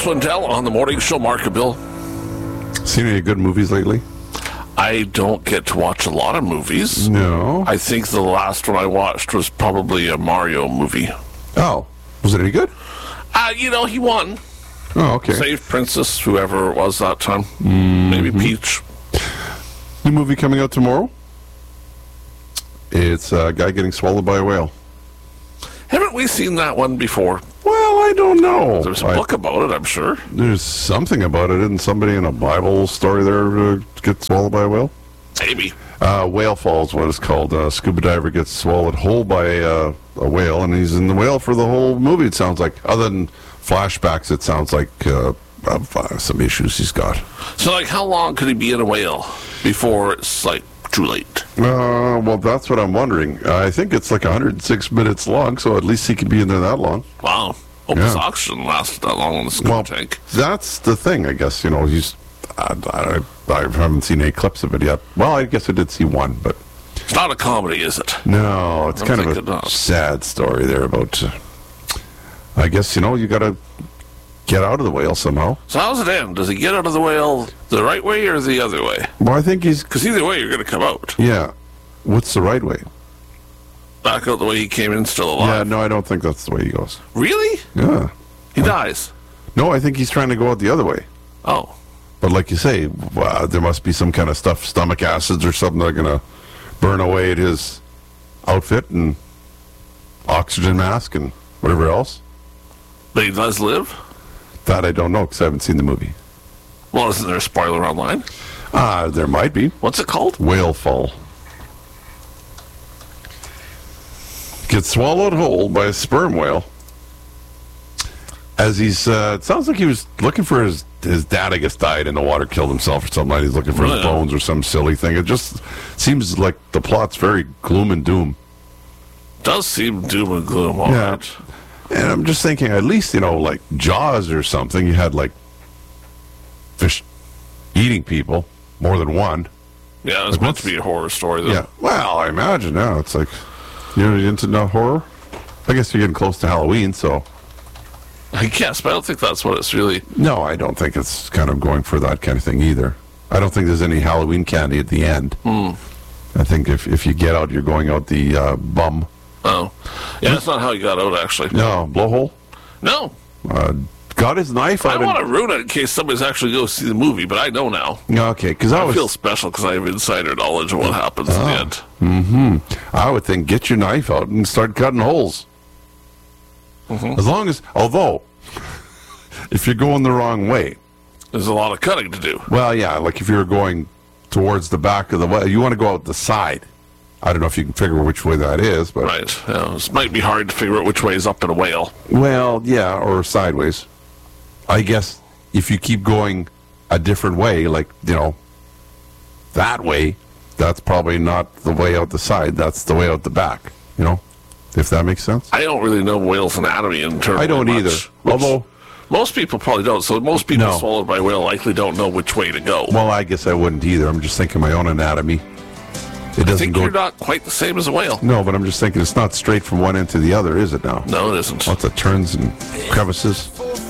Swindell on the morning show. Mark and Bill. Seen any good movies lately? I don't get to watch a lot of movies. No. I think the last one I watched was probably a Mario movie. Oh, was it any good? He won. Oh, okay. Saved Princess, whoever it was that time. Maybe Peach. New movie coming out tomorrow. It's a guy getting swallowed by a whale. Haven't we seen that one before? Well, I don't know. There's a book about it, I'm sure. There's something about it. Isn't somebody in a Bible story there get swallowed by a whale? Maybe. Whale Falls, what it's called. A scuba diver gets swallowed whole by a whale, and he's in the whale for the whole movie, it sounds like. Other than flashbacks, it sounds like some issues he's got. So, how long could he be in a whale before it's, too late? Well, that's what I'm wondering. I think it's 106 minutes long, so at least he could be in there that long. Wow. Hope his oxygen lasted that long on the scuba tank. That's the thing, I guess. He's... I haven't seen any clips of it yet. Well, I guess I did see one, but... It's not a comedy, is it? No, it's kind of a sad story there about... I guess, you got to get out of the whale somehow. So how's it end? Does he get out of the whale the right way or the other way? Well, I think he's... Because either way, you're going to come out. Yeah. What's the right way? Back out the way he came in, still alive. Yeah, no, I don't think that's the way he goes. Really? Yeah. He dies? No, I think he's trying to go out the other way. Oh. But like you say, there must be some kind of stuff, stomach acids or something that are going to burn away at his outfit and oxygen mask and whatever else. But he does live? That I don't know because I haven't seen the movie. Well, isn't there a spoiler online? There might be. What's it called? Whale Fall. Gets swallowed whole by a sperm whale. As he's, it sounds like he was looking for his dad, I guess, died in the water, killed himself or something like that. He's looking for his bones or some silly thing. It just seems like the plot's very gloom and doom. Does seem doom and gloom, all right. And I'm just thinking, at least, like Jaws or something, you had, fish eating people, more than one. Yeah, it was meant to be a horror story, though. Yeah, well, I imagine now. It's you're into horror? I guess you're getting close to Halloween, so... I guess, but I don't think that's what it's really... No, I don't think it's kind of going for that kind of thing either. I don't think there's any Halloween candy at the end. I think if you get out, you're going out the bum. Oh. Yeah, that's not how he got out, actually. No, blowhole? No. Got his knife. I don't want to ruin it in case somebody's actually going to see the movie, but I know now. Okay, because I feel special because I have insider knowledge of what happens in the end. Mm-hmm. I would think get your knife out and start cutting holes. As long as, although, if you're going the wrong way, there's a lot of cutting to do. Well, yeah, if you're going towards the back of the whale, you want to go out the side. I don't know if you can figure which way that is, but... Right. Yeah, this might be hard to figure out which way is up in a whale. Well, yeah, or sideways. I guess if you keep going a different way, that way, that's probably not the way out the side. That's the way out the back, if that makes sense. I don't really know whales' anatomy in terms. I don't either. Although most people probably don't. So most people swallowed by a whale likely don't know which way to go. Well, I guess I wouldn't either. I'm just thinking my own anatomy. I think you're not quite the same as a whale. No, but I'm just thinking it's not straight from one end to the other, is it now? No, it isn't. Lots of turns and crevices.